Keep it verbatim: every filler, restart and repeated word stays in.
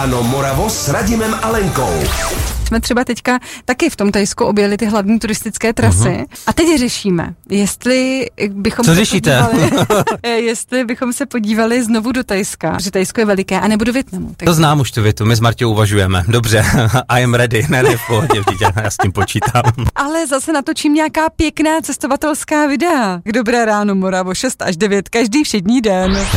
ráno Moravo s Radimem a Lenkou. Jsme třeba teďka taky v tom Thajsku objeli ty hlavní turistické trasy uh-huh. a teď řešíme, jestli bychom Co se řešíte? podívali, jestli bychom se podívali znovu do Thajska, protože Thajsko je veliké, a nebo do Vietnamu. Tak... To znám už tu větu, my s Marťou uvažujeme. Dobře, I am ready, ne, ne, v pohodě, vždyť já s tím počítám. Ale zase natočím nějaká pěkná cestovatelská videa. K Dobré ráno Moravo, šest až devět každý všední den.